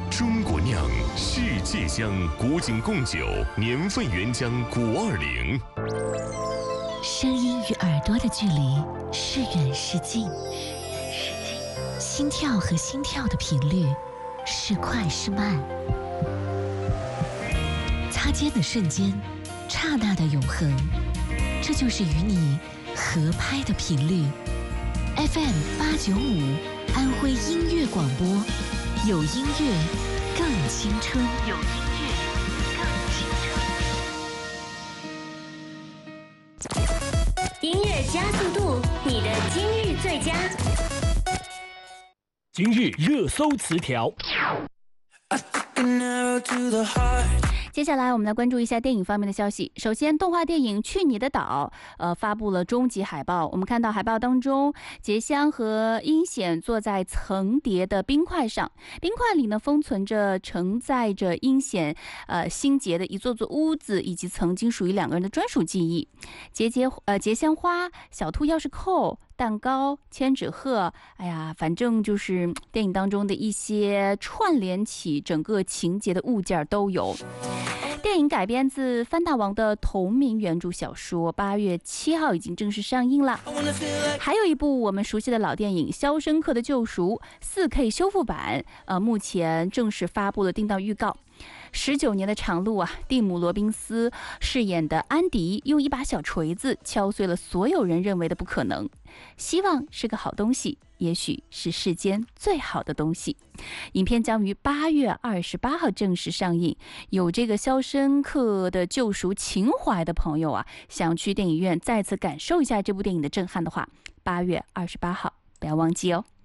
中国酿，世界香，古井贡酒，年份原浆520。 声音与耳朵的距离是远是近，心跳和心跳的频率是快是慢，擦肩的瞬间，刹那的永恒，这就是与你合拍的频率。FM895，安徽音乐广播，有音乐更青春，有音乐更青春。 音乐加速度，你的今日最佳。 今日热搜词条。 接下来我们来关注一下电影方面的消息。首先，动画电影《去你的岛》发布了终极海报。我们看到海报当中，杰香和阴险坐在层叠的冰块上，冰块里呢封存着承载着阴险心结的一座座屋子，以及曾经属于两个人的专属记忆。结香花、小兔钥匙扣、蛋糕、千纸鹤，哎呀，反正就是电影当中的一些串联起整个情节的物件都有。电影改编自番大王的同名原著小说，8月7号已经正式上映了。还有一部我们熟悉的老电影《肖申克的救赎》4K 修复版，目前正式发布了定档预告。19年的长路啊，蒂姆·罗宾斯饰演的安迪用一把小锤子敲碎了所有人认为的不可能。希望是个好东西，也许是世间最好的东西。影片将于8月28号正式上映。有这个肖申克的救赎情怀的朋友啊，想去电影院再次感受一下这部电影的震撼的话，8月28号不要忘记哦。